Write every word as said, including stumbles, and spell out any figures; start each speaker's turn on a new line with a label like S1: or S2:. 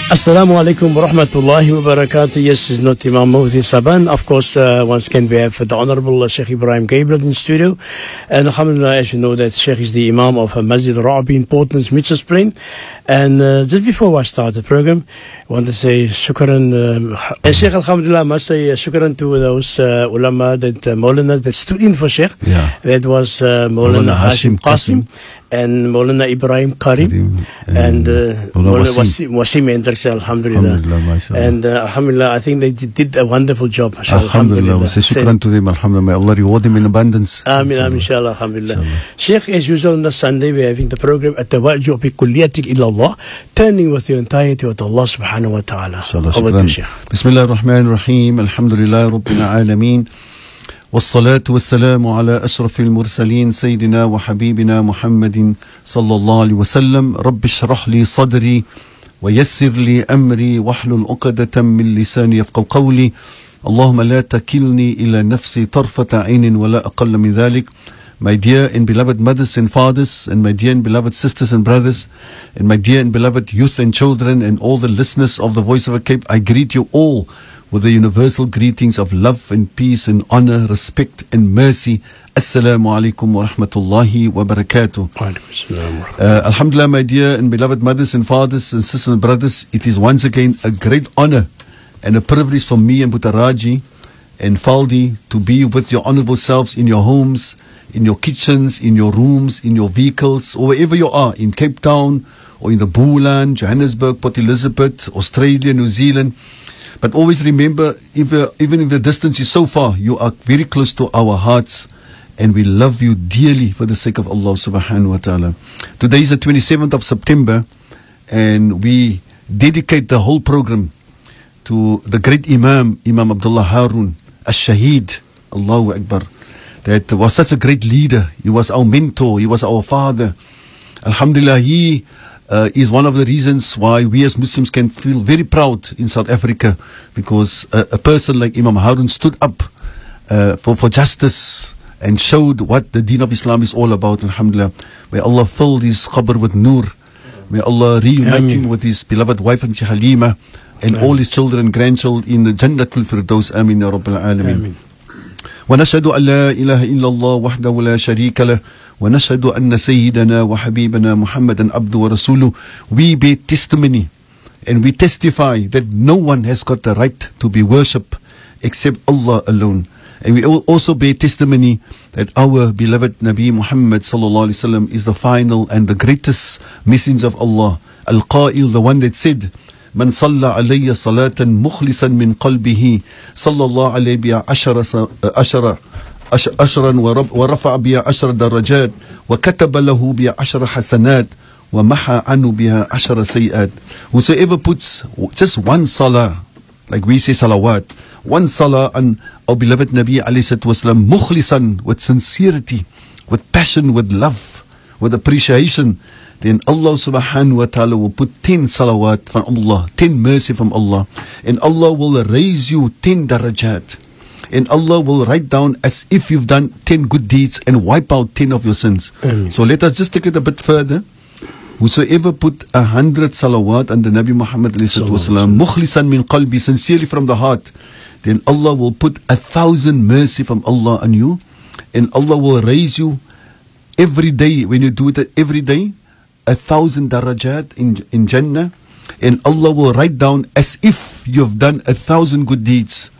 S1: Assalamu alaikum wa rahmatullahi wa barakatuh. Yes, it's not Imam Mufti Saban. Of course, uh, once again we have the Honorable uh, Sheikh Ibrahim Gabriel in the studio. And alhamdulillah, as you know, that Sheikh is the Imam of uh, Masjid Rabi in Portland's Mitchell's Plain. And uh, just before I start the program, I want to say shukran. Uh, Sheikh, alhamdulillah, I must say uh, shukran to those uh, ulama, that uh, Maulana that stood in for Sheikh.
S2: Yeah.
S1: That was uh, Maulana, Maulana Hashim Qasim. Qasim. And Maulana Ibrahim Karim, Karim and, and uh, Maulana Wasim, Wasim Hendricks, alhamdulillah. Alhamdulillah, and uh, alhamdulillah, I think they did a wonderful job.
S2: Alhamdulillah, we say shukran to them, alhamdulillah. May Allah reward them in abundance.
S1: Amin, amin, inshallah, alhamdulillah. Sheikh, as usual on the Sunday, we're having the program at Tawajjuh bi Kulliyatik ila Allah, turning with your entirety with Allah subhanahu wa ta'ala.
S2: Inshallah, shukran. Bismillah ar-Rahman ar-Rahim, alhamdulillah, Rabbil Alameen. والصلاة والسلام على أشرف المرسلين سيدنا وحبيبنا محمد صلى الله عليه وسلم رب اشرح لي صدري ويسر لي أمري واحلل عقدة من لساني يفقهوا قولي اللهم لا تكلني إلى نفسي طرفة عين ولا أقل من ذلك. My dear and beloved mothers and fathers, and my dear and beloved sisters and brothers, and my dear and beloved youth and children, and all the listeners of the Voice of a Cape, I greet you all with the universal greetings of love and peace and honor, respect and mercy. Assalamu alaikum wa rahmatullahi wa barakatuh. Uh, Alhamdulillah, my dear and beloved mothers and fathers and sisters and brothers, it is once again a great honor and a privilege for me and Butaraji and Faldi to be with your honorable selves in your homes, in your kitchens, in your rooms, in your vehicles, or wherever you are, in Cape Town or in the Boland, Johannesburg, Port Elizabeth, Australia, New Zealand. But always remember, if, uh, even if the distance is so far, you are very close to our hearts, and we love you dearly for the sake of Allah subhanahu wa ta'ala. Today is the twenty-seventh of September, and we dedicate the whole program to the great Imam, Imam Abdullah Harun, Ash-Shaheed, Allahu Akbar. That was such a great leader. He was our mentor. He was our father. Alhamdulillah, he uh, is one of the reasons why we as Muslims can feel very proud in South Africa, because a, a person like Imam Harun stood up uh, for, for justice and showed what the deen of Islam is all about. Alhamdulillah. May Allah fill his qabr with nur. May Allah reunite Ameen. him with his beloved wife and Halima and Ameen. all his children and grandchildren in the Jannatul Firdaus. Amin ya Rabbil Alameen. ونشهد أن لا إله إلا الله وحده لا شريك له ونشهد أن سيدنا وحبيبنا محمدا عبده ورسوله. We bear testimony and we testify that no one has got the right to be worshipped except Allah alone. And we also bear testimony that our beloved Nabi Muhammad sallallahu alaihi wasallam is the final and the greatest messenger of Allah. Al-Qa'il, the one that said, من صلى علي صلاة مخلصا من قلبه صلى الله عليه بها عشر عشر عشرا ورفع بها عشر درجات وكتب له بها عشر حسنات ومحى عنه بها عشر سيئات. Whosoever puts just one salah, like we say salawat, one salah on our beloved Nabi alayhi salatu wasalam, mukhlisan, with sincerity, with passion, with love, with appreciation, then Allah subhanahu wa ta'ala will put ten salawat from Allah, ten mercy from Allah, and Allah will raise you ten darajat, and Allah will write down as if you've done ten good deeds and wipe out ten of your sins. Amen. So let us just take it a bit further. Whosoever put a hundred salawat on the Nabi Muhammad wasalam, mukhlisan min qalbi, sincerely from the heart, then Allah will put a thousand mercy from Allah on you, and Allah will raise you every day, when you do it every day, a thousand darajat in, in Jannah, and Allah will write down as if you've done a thousand good deeds.